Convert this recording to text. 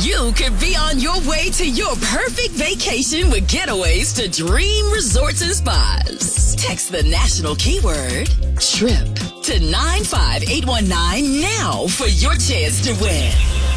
You could be on your way to your perfect vacation with getaways to Dream Resorts and Spas. Text the national keyword TRIP to 95819 now for your chance to win.